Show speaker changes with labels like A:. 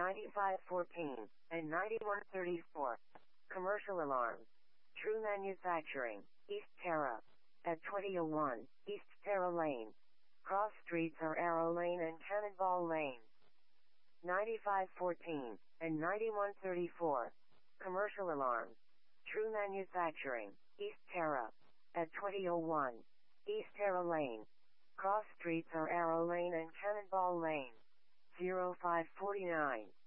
A: 9514, and 9134. Commercial alarms. True Manufacturing, East Terra. At 2001, East Terra Lane. Cross streets are Arrow Lane and Cannonball Lane. 9514, and 9134. Commercial alarms. True Manufacturing, East Terra. At 2001, East Terra Lane. Cross streets are Arrow Lane and Cannonball Lane. 0549.